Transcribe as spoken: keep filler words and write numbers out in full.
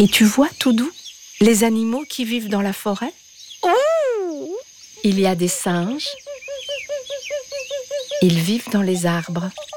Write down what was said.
Et tu vois, Toudou, les animaux qui vivent dans la forêt? Il y a des singes. Ils vivent dans les arbres.